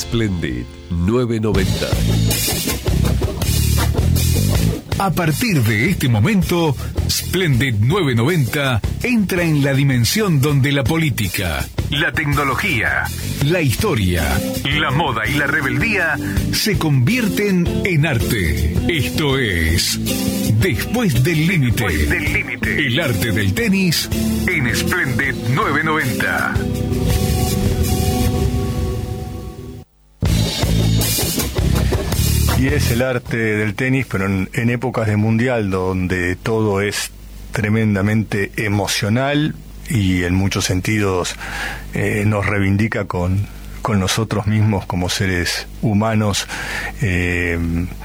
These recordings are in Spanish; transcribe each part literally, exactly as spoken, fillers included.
Splendid nueve noventa. A partir de este momento, Splendid nueve noventa entra en la dimensión donde la política, la tecnología, la historia, la moda y la rebeldía se convierten en arte. Esto es Después del Límite. Después del Límite. El arte del tenis en Splendid nueve noventa. Y es el arte del tenis, pero en, en épocas de mundial donde todo es tremendamente emocional y en muchos sentidos eh, nos reivindica con, con nosotros mismos como seres humanos, eh,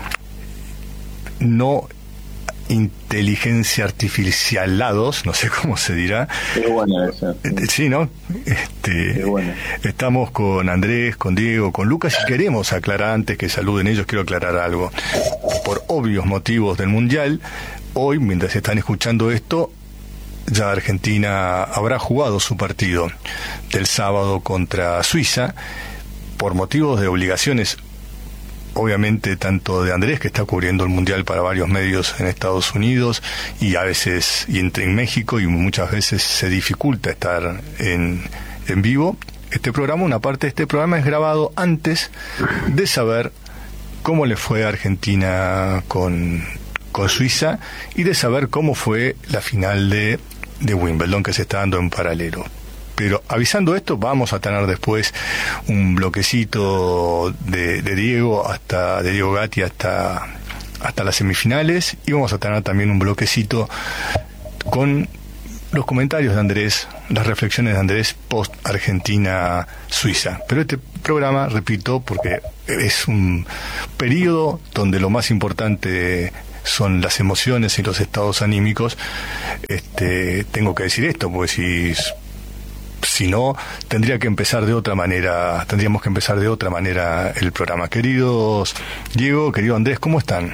no inteligencia artificialados, no sé cómo se dirá. Qué bueno eso. Sí, ¿no? Este, Qué bueno. Estamos con Andrés, con Diego, con Lucas y queremos aclarar, antes que saluden ellos, quiero aclarar algo. Por obvios motivos del Mundial, hoy, mientras están escuchando esto, ya Argentina habrá jugado su partido del sábado contra Suiza. Por motivos de obligaciones, obviamente, tanto de Andrés, que está cubriendo el Mundial para varios medios en Estados Unidos y a veces y entre en México, y muchas veces se dificulta estar en, en vivo. Este programa, una parte de este programa es grabado antes de saber cómo le fue a Argentina con, con Suiza y de saber cómo fue la final de, de Wimbledon, que se está dando en paralelo. Pero avisando esto, vamos a tener después un bloquecito de, de Diego hasta de Diego Gatti hasta hasta las semifinales, y vamos a tener también un bloquecito con los comentarios de Andrés, las reflexiones de Andrés post Argentina Suiza. Pero este programa, repito, porque es un periodo donde lo más importante son las emociones y los estados anímicos, este, tengo que decir esto, porque si Si no, tendría que empezar de otra manera, tendríamos que empezar de otra manera el programa. Queridos Diego, querido Andrés, ¿cómo están?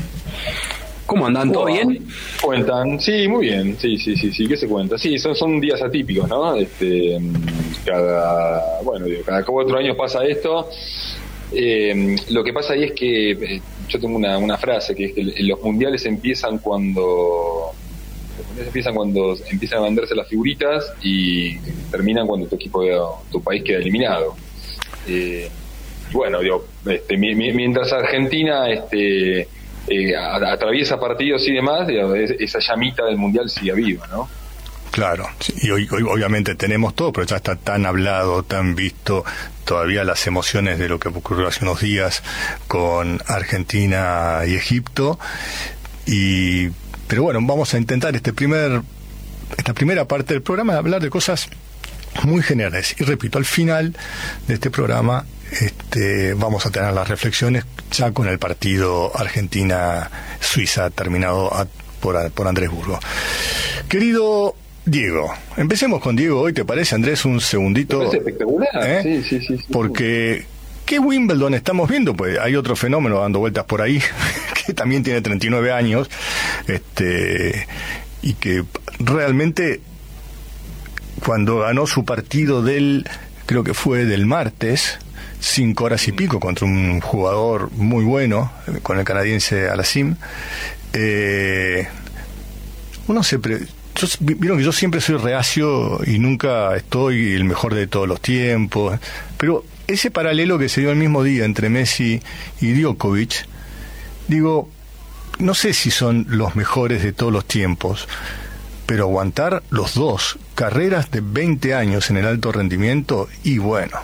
¿Cómo andan? ¿Todo bien? ¿Cuentan? Sí, muy bien. Sí, sí, sí, sí. ¿Qué se cuenta? Sí, son, son días atípicos, ¿no? Este, cada, bueno, digo, cada cuatro años pasa esto. Eh, lo que pasa ahí es que eh, yo tengo una, una frase que es que los mundiales empiezan cuando... empiezan cuando empiezan a venderse las figuritas y terminan cuando tu equipo, tu país queda eliminado. Eh, bueno, digo, este, mi, mi, mientras Argentina este, eh, atraviesa partidos y demás, digo, esa llamita del mundial sigue viva, ¿no? Claro, y hoy, hoy obviamente tenemos todo, pero ya está tan hablado, tan visto, todavía las emociones de lo que ocurrió hace unos días con Argentina y Egipto. Y pero bueno, vamos a intentar este primer esta primera parte del programa de hablar de cosas muy generales. Y repito, al final de este programa este, vamos a tener las reflexiones ya con el partido Argentina-Suiza terminado a, por, por Andrés Burgo. Querido Diego, empecemos con Diego hoy, ¿te parece, Andrés? Un segundito. Me parece espectacular. ¿Eh? Sí, sí, sí, sí. Porque ¿qué Wimbledon estamos viendo? Pues hay otro fenómeno dando vueltas por ahí que también tiene treinta y nueve años, este, y que realmente cuando ganó su partido del, creo que fue del martes, cinco horas y pico contra un jugador muy bueno, con el canadiense Alassim, eh, uno se pre- yo, vieron que yo siempre soy reacio y nunca estoy el mejor de todos los tiempos, pero ese paralelo que se dio el mismo día entre Messi y Djokovic, digo, no sé si son los mejores de todos los tiempos, pero aguantar los dos carreras de veinte años en el alto rendimiento, y bueno.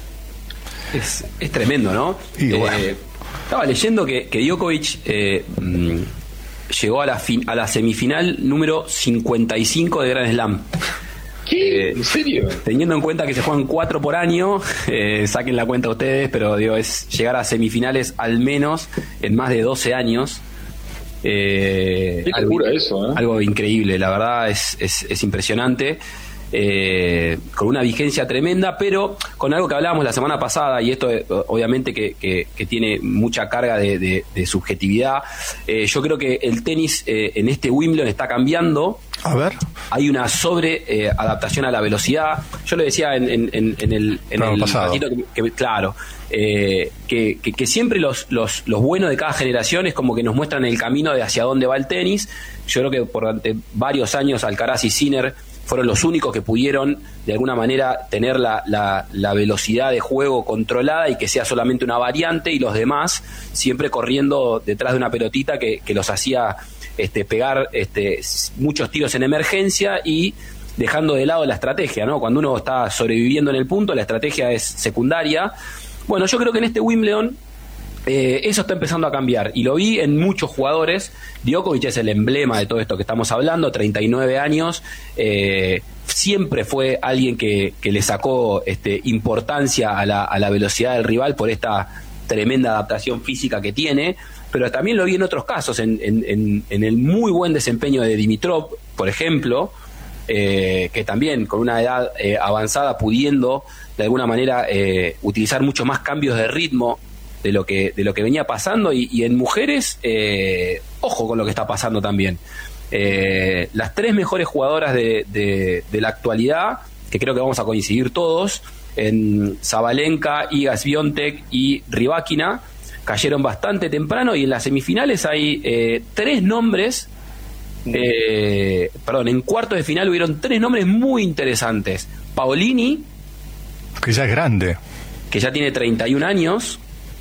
Es, es tremendo, ¿no? Y bueno. Eh, estaba leyendo que, que Djokovic eh, mmm, llegó a la, fin, a la semifinal número cincuenta y cinco de Grand Slam. ¿Qué? Eh, ¿En serio? Teniendo en cuenta que se juegan cuatro por año, eh, saquen la cuenta ustedes, pero digo, es llegar a semifinales al menos en más de doce años. Eh, Qué locura eso, ¿eh? Algo increíble, la verdad es, es, es impresionante. Eh, con una vigencia tremenda, pero con algo que hablábamos la semana pasada, y esto eh, obviamente que, que, que tiene mucha carga de, de, de subjetividad. Eh, yo creo que el tenis eh, en este Wimbledon está cambiando A ver. Hay una sobre eh, adaptación a la velocidad. Yo lo decía en, en, en, en el, en el ratito que, que, claro, eh, que, que, que siempre los, los, los buenos de cada generación es como que nos muestran el camino de hacia dónde va el tenis. Yo creo que por durante varios años Alcaraz y Sinner fueron los únicos que pudieron de alguna manera tener la, la, la velocidad de juego controlada y que sea solamente una variante, y los demás siempre corriendo detrás de una pelotita que, que los hacía este, pegar este, muchos tiros en emergencia y dejando de lado la estrategia, ¿no? Cuando uno está sobreviviendo en el punto, la estrategia es secundaria. Bueno, yo creo que en este Wimbledon Eh, eso está empezando a cambiar y lo vi en muchos jugadores. Djokovic es el emblema de todo esto que estamos hablando, treinta y nueve años, eh, siempre fue alguien que, que le sacó este, importancia a la, a la velocidad del rival por esta tremenda adaptación física que tiene, pero también lo vi en otros casos, en, en, en, en el muy buen desempeño de Dimitrov, por ejemplo, eh, que también con una edad eh, avanzada pudiendo de alguna manera eh, utilizar mucho más cambios de ritmo de lo que de lo que venía pasando, y, y en mujeres eh, ojo con lo que está pasando también. Eh, las tres mejores jugadoras de, de, de la actualidad, que creo que vamos a coincidir todos, en Sabalenka, Iga Swiatek y Rybakina, cayeron bastante temprano, y en las semifinales hay eh, tres nombres, eh, perdón, en cuartos de final hubieron tres nombres muy interesantes. Paolini, que ya es grande, que ya tiene treinta y un años,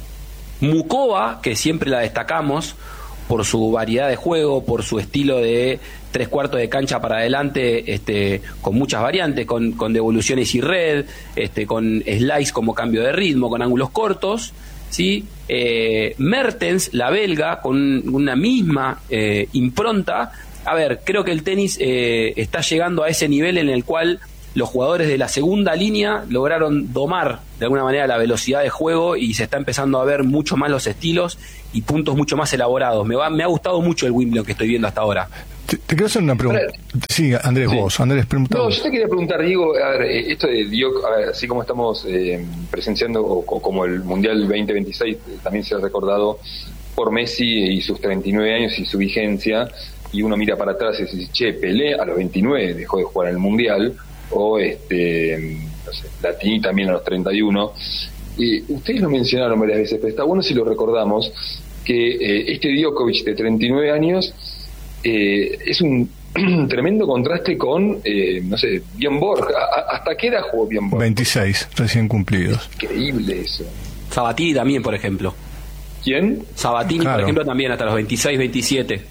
Mukova, que siempre la destacamos por su variedad de juego, por su estilo de tres cuartos de cancha para adelante, este, con muchas variantes, con, con devoluciones y red, este, con slice como cambio de ritmo, con ángulos cortos, ¿sí? Eh, Mertens, la belga, con una misma eh, impronta. A ver, creo que el tenis eh, está llegando a ese nivel en el cual los jugadores de la segunda línea lograron domar de alguna manera la velocidad de juego y se está empezando a ver mucho más los estilos y puntos mucho más elaborados. Me, va, me ha gustado mucho el Wimbledon que estoy viendo hasta ahora. Te, te quiero hacer una pregunta. Sí, Andrés, sí. vos. Andrés, pregunta. No, yo te quería preguntar, Diego, a ver, esto de Djokovic, a ver, así como estamos eh, presenciando, o, o como el Mundial veinte veintiséis eh, también se ha recordado por Messi y sus treinta y nueve años y su vigencia, y uno mira para atrás y dice, che, Pelé a los veintinueve dejó de jugar en el Mundial, o este, no sé, Platini también a los treinta y uno. Y ustedes lo mencionaron varias veces, pero está bueno si lo recordamos, que eh, este Djokovic de treinta y nueve años eh, es un tremendo contraste con, eh, no sé, Björn Borg. ¿A, ¿Hasta qué edad jugó Björn Borg? veintiséis, recién cumplidos. Increíble eso. Sabatini también, por ejemplo. ¿Quién? Sabatini, claro. Por ejemplo, también hasta los veintiséis, veintisiete.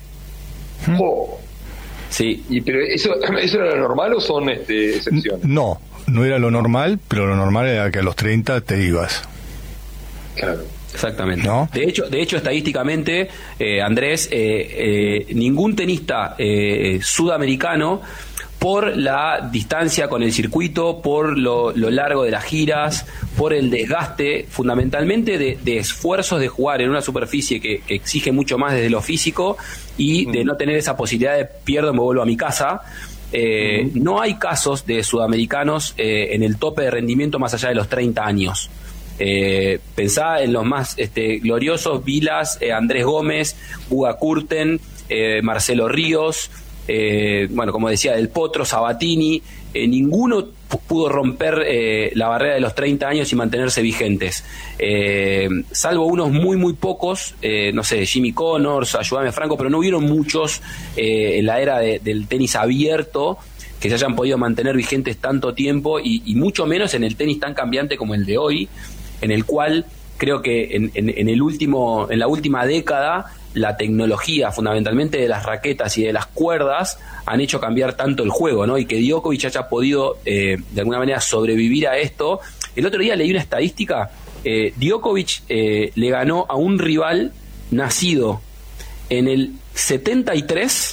Oh. Sí. ¿Y pero eso, eso era lo normal o son este, excepciones? No, no era lo normal, pero lo normal era que a los treinta te ibas. Claro. Exactamente. ¿No? De hecho, de hecho estadísticamente, eh, Andrés, eh, eh, ningún tenista eh, sudamericano, por la distancia con el circuito, por lo, lo largo de las giras, por el desgaste fundamentalmente de, de esfuerzos de jugar en una superficie que, que exige mucho más desde lo físico y de no tener esa posibilidad de pierdo, me vuelvo a mi casa. Eh, uh-huh. No hay casos de sudamericanos eh, en el tope de rendimiento más allá de los treinta años. Eh, pensá en los más este, gloriosos: Vilas, eh, Andrés Gómez, Uga Kurten, eh, Marcelo Ríos, eh, bueno, como decía, Del Potro, Sabatini. Eh, ninguno p- pudo romper eh, la barrera de los treinta años y mantenerse vigentes, eh, salvo unos muy muy pocos, eh, no sé, Jimmy Connors, ayúdame Franco, pero no hubieron muchos eh, en la era de, del tenis abierto que se hayan podido mantener vigentes tanto tiempo, y, y mucho menos en el tenis tan cambiante como el de hoy, en el cual creo que en, en, en el último, en la última década, la tecnología, fundamentalmente de las raquetas y de las cuerdas, han hecho cambiar tanto el juego, ¿no? Y que Djokovic haya podido, eh, de alguna manera, sobrevivir a esto. El otro día leí una estadística. Eh, Djokovic eh, le ganó a un rival nacido en el setenta y tres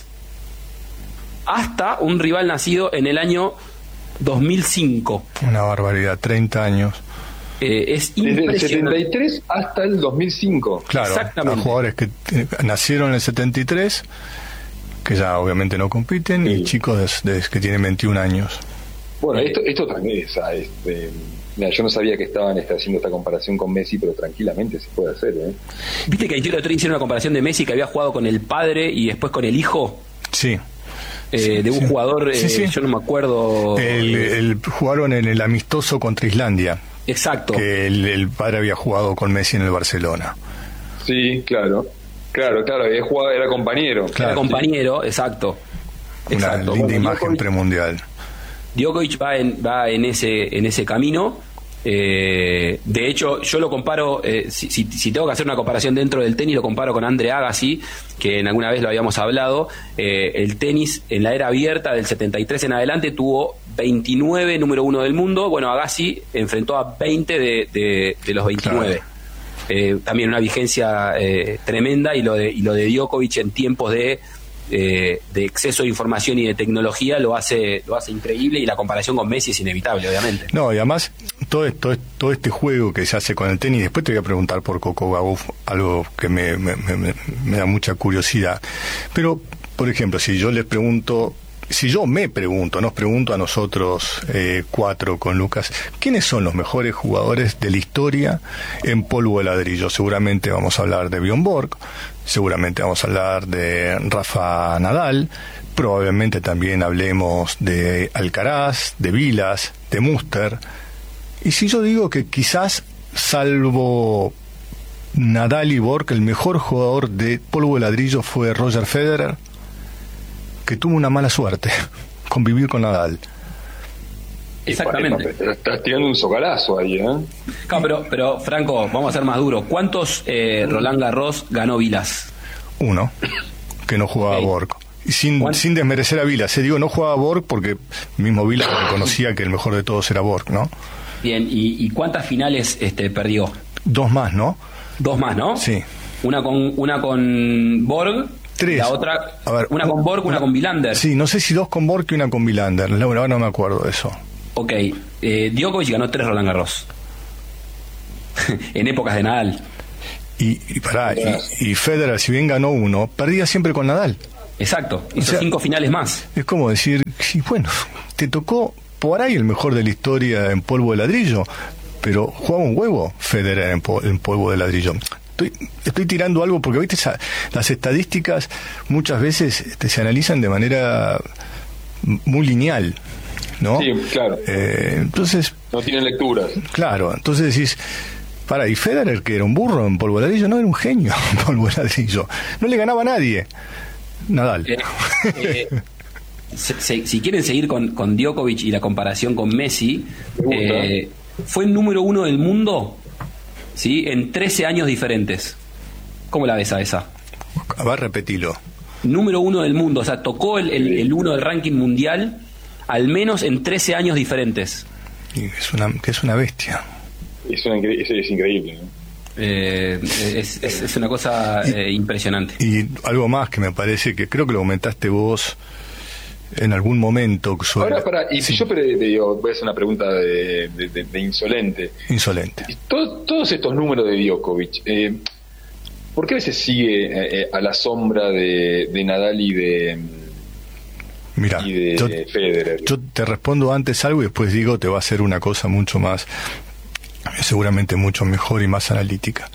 hasta un rival nacido en el año dos mil cinco. Una barbaridad, treinta años. Eh, es Desde el setenta y tres hasta el dos mil cinco. Claro, hay jugadores que eh, nacieron en el setenta y tres, que ya obviamente no compiten, sí. Y chicos de, de, que tienen veintiún años. Bueno, esto esto también es... Este, mira, yo no sabía que estaban este, haciendo esta comparación con Messi, pero tranquilamente se puede hacer, ¿eh? ¿Viste que el otro día hicieron una comparación de Messi que había jugado con el padre y después con el hijo? Sí. eh, sí, de un sí. jugador, sí, eh, sí. yo no me acuerdo. El, el, jugaron en el amistoso contra Islandia. Exacto. Que el, el padre había jugado con Messi en el Barcelona. Sí, claro. Claro, claro, había jugado, era compañero. Claro, era compañero, sí. exacto. Una exacto. linda Bueno, imagen Djokovic, premundial. Djokovic va en, va en ese, en ese camino. Eh, de hecho, yo lo comparo, eh, si, si, si tengo que hacer una comparación dentro del tenis, lo comparo con Andre Agassi, que en alguna vez lo habíamos hablado. Eh, el tenis en la era abierta del setenta y tres en adelante tuvo veintinueve número uno del mundo. Bueno, Agassi enfrentó a veinte de, de, de los veintinueve. Claro. Eh, también una vigencia eh, tremenda, y lo de y lo de Djokovic en tiempos de Eh, de exceso de información y de tecnología lo hace lo hace increíble, y la comparación con Messi es inevitable, obviamente. No, y además todo esto, todo este juego que se hace con el tenis, después te voy a preguntar por Coco Gauff, algo que me, me, me, me da mucha curiosidad. Pero, por ejemplo, si yo les pregunto, si yo me pregunto, nos pregunto a nosotros eh, cuatro con Lucas, ¿quiénes son los mejores jugadores de la historia en polvo de ladrillo? Seguramente vamos a hablar de Björn Borg, seguramente vamos a hablar de Rafa Nadal, probablemente también hablemos de Alcaraz, de Vilas, de Muster. Y si yo digo que quizás, salvo Nadal y Borg, el mejor jugador de polvo de ladrillo fue Roger Federer, que tuvo una mala suerte convivir con Nadal. Exactamente. Pero estás tirando un socalazo ahí, ¿eh? Claro, pero, pero Franco, vamos a ser más duros. ¿Cuántos eh, Roland Garros ganó Vilas? Uno, que no jugaba okay. Borg. Y sin, sin desmerecer a Vilas, se digo, no jugaba Borg porque mismo Vilas reconocía que el mejor de todos era Borg, ¿no? Bien, ¿y, y cuántas finales este, perdió? Dos más, ¿no? Dos más, ¿no? Sí. Una con, una con Borg. Tres. La otra, a ver, una con Borg, una, una con Vilander. Sí, no sé si dos con Borg y una con Vilander. La verdad no me acuerdo de eso. Ok, eh, Djokovic ganó tres Roland Garros. En épocas de Nadal. Y, y pará, y, y Federer, si bien ganó uno, perdía siempre con Nadal. Exacto, hizo o sea, cinco finales más. Es como decir, sí, bueno, te tocó por ahí el mejor de la historia en polvo de ladrillo, pero jugaba un huevo Federer en, po, en polvo de ladrillo. Estoy, estoy tirando algo porque, viste, esa, las estadísticas muchas veces este, se analizan de manera muy lineal, ¿no? Sí, claro. Eh, entonces... No tienen lecturas. Claro, entonces decís, para, y Federer, que era un burro en polvo de ladrillo, no, era un genio en polvo de ladrillo. No le ganaba a nadie. Nadal. Eh, eh, se, se, si quieren seguir con, con Djokovic y la comparación con Messi, eh, fue el número uno del mundo, ¿sí? En trece años diferentes. ¿Cómo la ves a esa? Va a repetirlo. Número uno del mundo, o sea, tocó el, el, el uno del ranking mundial al menos en trece años diferentes. Y es una, que es una bestia. Es, una, es, es increíble, ¿no? Eh, es, es, es una cosa eh, impresionante. Y algo más que me parece que creo que lo comentaste vos en algún momento sobre... Ahora, para, y si sí. yo te digo, voy a hacer una pregunta de, de, de, de insolente. Insolente. Todo, todos estos números de Djokovic, eh, ¿por qué a veces sigue eh, a la sombra de, de Nadal y de, Mira, y de yo, Federer? Yo te respondo antes algo y después digo, te va a hacer una cosa mucho más, seguramente mucho mejor y más analítica.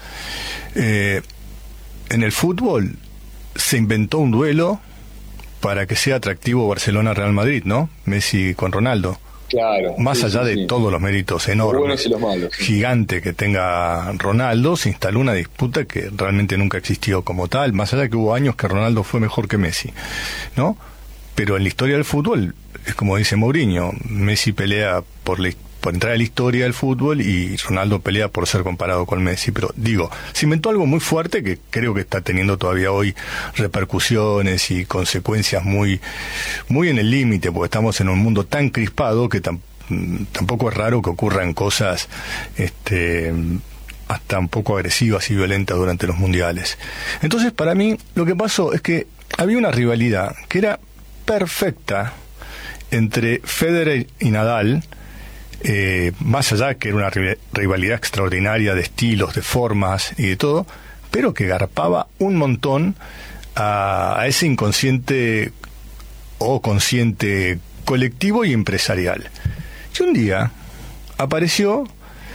Eh, en el fútbol se inventó un duelo para que sea atractivo Barcelona-Real Madrid, ¿no? Messi con Ronaldo. Claro. Más sí, allá sí, de sí. todos los méritos enormes, los buenos y los malos, sí. gigante que tenga Ronaldo, se instaló una disputa que realmente nunca existió como tal, más allá de que hubo años que Ronaldo fue mejor que Messi, ¿no? Pero en la historia del fútbol, es como dice Mourinho, Messi pelea por la por entrar a la historia del fútbol y Ronaldo pelea por ser comparado con Messi, pero digo, se inventó algo muy fuerte que creo que está teniendo todavía hoy repercusiones y consecuencias muy muy en el límite, porque estamos en un mundo tan crispado que tam, tampoco es raro que ocurran cosas este hasta un poco agresivas y violentas durante los mundiales. Entonces, para mí, lo que pasó es que había una rivalidad que era perfecta entre Federer y Nadal. Eh, más allá que era una rivalidad extraordinaria de estilos, de formas y de todo, pero que garpaba un montón a, a ese inconsciente o consciente colectivo y empresarial. Y un día apareció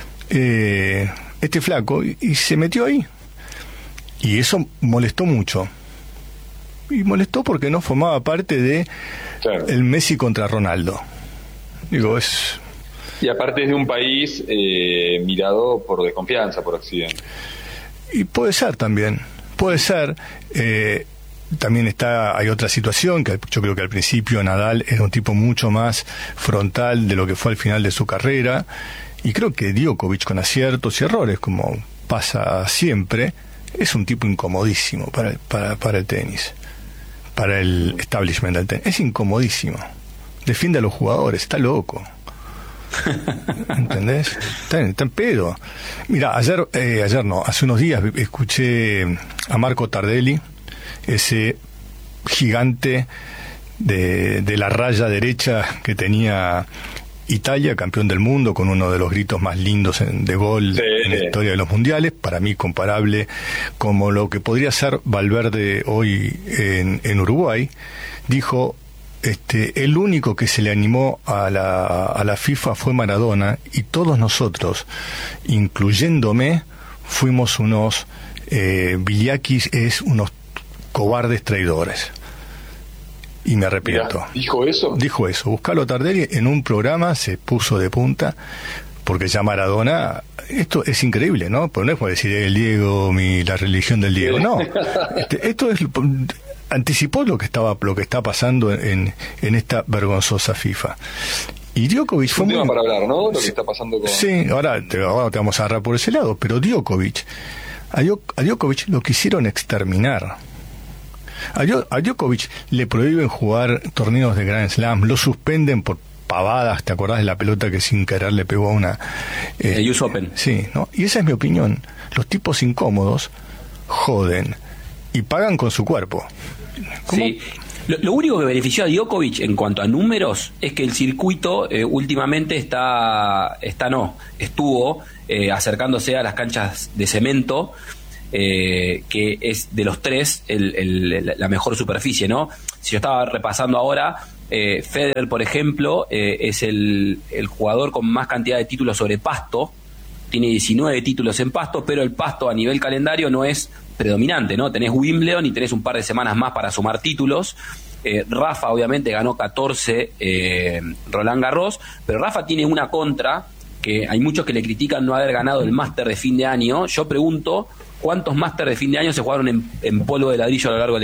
eh, este flaco y, y se metió ahí, y eso molestó mucho. Y molestó porque no formaba parte de claro. el Messi contra Ronaldo. Digo, es... Y aparte es de un país eh, mirado por desconfianza, por Occidente. Y puede ser también, puede ser... Eh, También está, hay otra situación, que yo creo que al principio Nadal era un tipo mucho más frontal de lo que fue al final de su carrera, y creo que Djokovic, con aciertos y errores, como pasa siempre, es un tipo incomodísimo para, para, para el tenis, para el establishment del tenis. Es incomodísimo. Defiende a los jugadores, está loco. ¿Entendés? Está en, está en pedo. Mira, ayer, eh, ayer no, hace unos días escuché a Marco Tardelli, ese gigante de, de la raya derecha que tenía Italia, campeón del mundo, con uno de los gritos más lindos en, de gol sí, en la historia de los mundiales, para mí comparable como lo que podría ser Valverde hoy en, en Uruguay. Dijo, este, el único que se le animó a la, a la FIFA fue Maradona, y todos nosotros, incluyéndome, fuimos unos eh, Viliakis, es unos cobardes traidores. Y me arrepiento. Mirá, ¿dijo eso? Dijo eso. Buscalo Tardelli en un programa, se puso de punta, porque ya Maradona, esto es increíble, ¿no? Pero no es como decir el Diego, mi, la religión del Diego. No. Este, esto es, anticipó lo que estaba, lo que está pasando en, en esta vergonzosa FIFA. Y Djokovic fue un tema muy... para hablar, ¿no? Lo que está pasando con... Sí, ahora te, ahora te vamos a agarrar por ese lado, pero Djokovic, a, a Djokovic lo quisieron exterminar. A, a Djokovic le prohíben jugar torneos de Grand Slam, lo suspenden por pavadas. ¿Te acordás de la pelota que sin querer le pegó a una... Eh, el U S Open. Sí, ¿no? Y esa es mi opinión. Los tipos incómodos joden y pagan con su cuerpo. ¿Cómo? Sí. Lo, lo único que benefició a Djokovic en cuanto a números es que el circuito eh, últimamente está, está no, estuvo eh, acercándose a las canchas de cemento, eh, que es de los tres el, el, la mejor superficie, ¿no? Si yo estaba repasando ahora, eh, Federer, por ejemplo, eh, es el, el jugador con más cantidad de títulos sobre pasto, tiene diecinueve títulos en pasto, pero el pasto a nivel calendario no es predominante, ¿no? Tenés Wimbledon y tenés un par de semanas más para sumar títulos. Eh, Rafa obviamente ganó catorce eh, Roland Garros, pero Rafa tiene una contra, que hay muchos que le critican no haber ganado el máster de fin de año. Yo pregunto, ¿cuántos máster de fin de año se jugaron en, en polvo de ladrillo a lo largo de la